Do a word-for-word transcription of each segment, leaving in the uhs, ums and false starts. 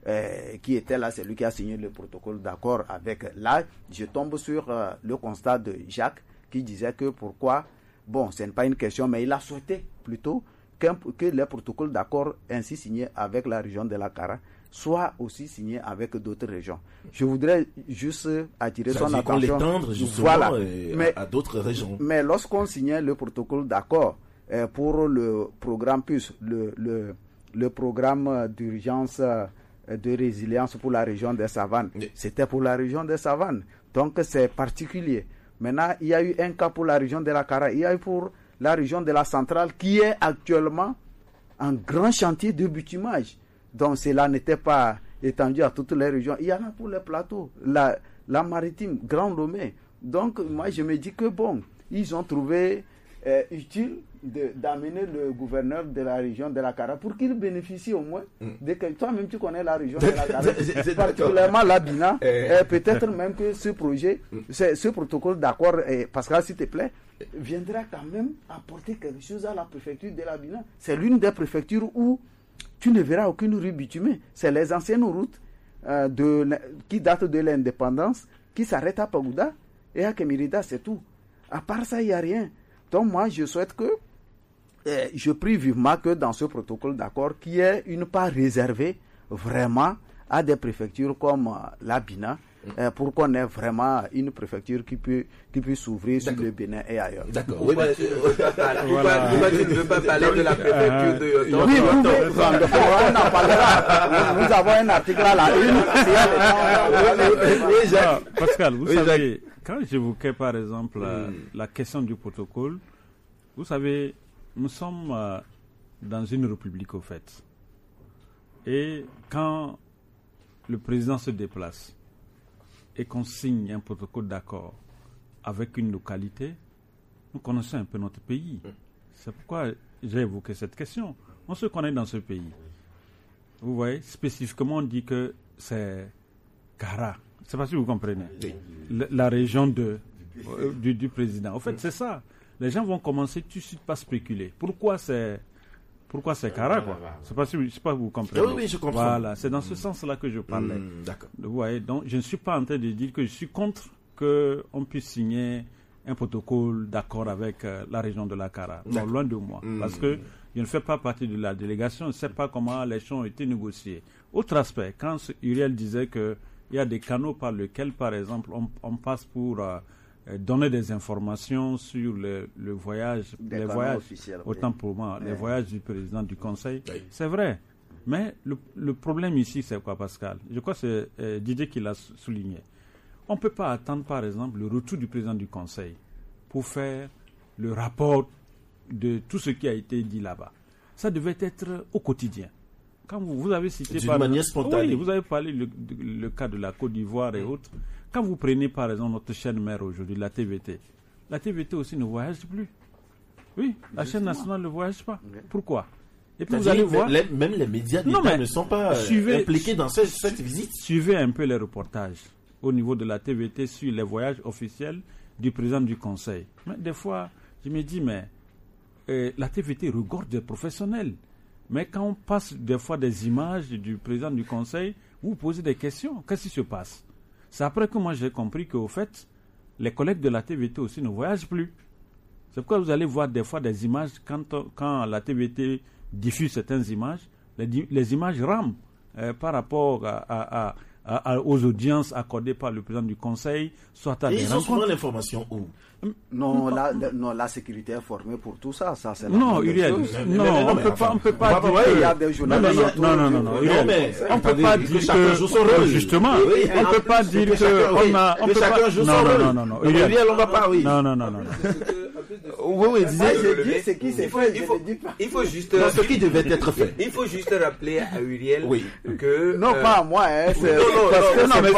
euh, qui était là, c'est lui qui a signé le protocole d'accord avec. Là, je tombe sur euh, le constat de Jacques qui disait que pourquoi, bon, ce n'est pas une question, mais il a souhaité plutôt qu'un, que les protocoles d'accord ainsi signés avec la région de la Kara soient aussi signés avec d'autres régions. Je voudrais juste attirer ça son attention. qu'on l'étendre justement voilà. mais, à, à d'autres régions. Mais lorsqu'on signait le protocole d'accord euh, pour le programme P U S, le, le, le programme d'urgence euh, de résilience pour la région des Savanes, oui. C'était pour la région des Savanes. Donc c'est particulier. Maintenant, il y a eu un cas pour la région de la Kara, il y a eu pour la région de la Centrale qui est actuellement en grand chantier de bitumage. Donc cela n'était pas étendu à toutes les régions. Il y en a pour les plateaux, la, la maritime, Grand Lomé. Donc moi je me dis que bon, ils ont trouvé euh, utile de, d'amener le gouverneur de la région de la Kara pour qu'il bénéficie au moins mm. de que toi-même tu connais la région de la Kara, particulièrement la Bina. Euh, peut-être même que ce projet, ce, ce protocole d'accord, euh, Pascal s'il te plaît, viendra quand même apporter quelque chose à la préfecture de la Bina. C'est l'une des préfectures où tu ne verras aucune rue bitumée. C'est les anciennes routes euh, de, qui datent de l'indépendance, qui s'arrêtent à Pagouda et à Kemirida, c'est tout. À part ça, il n'y a rien. Donc moi, je souhaite que, eh, je prie vivement que dans ce protocole d'accord, qu'il y ait une part réservée vraiment à des préfectures comme euh, la Bina, euh, pour qu'on ait vraiment une préfecture qui peut, qui peut s'ouvrir sur le Bénin et ailleurs. D'accord. Oui, mais tu ne veux pas parler de la préfecture de Yoto. Oui, vous pouvez prendre le on en parlera. Nous avons un article à la une. Oui, Jacques. Pascal, vous oui, savez, Jacques. Quand j'évoquais par exemple mm. la question du protocole, vous savez, nous sommes euh, dans une république au fait. Et quand le président se déplace et qu'on signe un protocole d'accord avec une localité, nous connaissons un peu notre pays. C'est pourquoi j'ai évoqué cette question. On se connaît dans ce pays. Vous voyez, spécifiquement on dit que c'est Kara. Je ne sais pas si vous comprenez. La, la région de, euh, du, du président. En fait, c'est ça. Les gens vont commencer tout de suite par spéculer. Pourquoi c'est Pourquoi c'est Kara, quoi? Je ne sais, sais pas si vous comprenez. Oui, oui, je comprends. Voilà, c'est dans ce sens-là que je parlais. Mmh, d'accord. Vous voyez, donc je ne suis pas en train de dire que je suis contre qu'on puisse signer un protocole d'accord avec euh, la région de la Kara. Non, loin de moi. Mmh. Parce que je ne fais pas partie de la délégation, je ne sais pas comment les choses ont été négociées. Autre aspect, quand Uriel disait qu'il y a des canaux par lesquels, par exemple, on, on passe pour euh, donner des informations sur le, le voyage, des les voyages, autant pour moi, oui. les voyages du président du Conseil. Oui. C'est vrai. Mais le, le problème ici, c'est quoi, Pascal? Je crois que c'est euh, Didier qui l'a souligné. On ne peut pas attendre, par exemple, le retour du président du Conseil pour faire le rapport de tout ce qui a été dit là-bas. Ça devait être au quotidien. Quand vous, vous avez cité... D'une manière spontanée. Oui, vous avez parlé le, le cas de la Côte d'Ivoire et autres. Quand vous prenez, par exemple, notre chaîne mère aujourd'hui, la T V T, la T V T aussi ne voyage plus. Oui, la Justement. chaîne nationale ne voyage pas. Okay. Pourquoi? Et puis vous allez voir... Les, même les médias d'État non, ne sont pas suivez, impliqués dans cette, cette visite. Suivez un peu les reportages au niveau de la T V T sur les voyages officiels du président du Conseil. Mais des fois, je me dis, mais euh, la T V T regorge des professionnels. Mais quand on passe des fois des images du président du Conseil, vous vous posez des questions. Qu'est-ce qui se passe? C'est après que moi j'ai compris qu'au fait, les collègues de la T V T aussi ne voyagent plus. C'est pourquoi vous allez voir des fois des images, quand, quand la T V T diffuse certaines images, les, les images rament euh, par rapport à, à, à, à, aux audiences accordées par le président du Conseil, soit à Et des ils ont souvent l'information où? Non, la, la, non, la sécurité est formée pour tout ça. ça c'est non, Uriel, non, on ne peut pas, on peut pas dire que... Il y a des journalistes... Non, non, non, non, Uriel, on ne peut pas dire que... Chacun joue son rôle. Justement, on ne peut pas dire que... On a, on peut pas... Non, non, non, non, non, Uriel, on ne va pas, oui. Non, non, non, non. Oui, oui, disais... C'est qui c'est fait, il faut, il faut juste... Non, ce qui devait être fait. Il faut juste rappeler à Uriel oui. que... Non, pas à moi, hein. Non, non, non, mais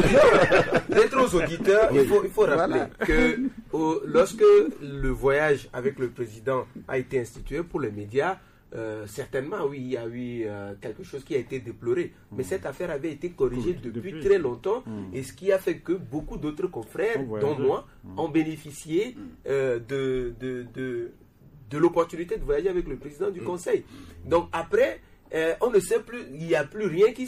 d'être aux auditeurs, il faut, il faut rappeler que au, lorsque le voyage avec le président a été institué pour les médias, euh, certainement, oui, il y a eu euh, quelque chose qui a été déploré. Mais cette affaire avait été corrigée depuis, depuis très longtemps, mmh. et ce qui a fait que beaucoup d'autres confrères, dont moi, mmh. ont bénéficié euh, de, de, de, de l'opportunité de voyager avec le président du mmh. Conseil. Donc après, euh, on ne sait plus, il n'y a plus rien qui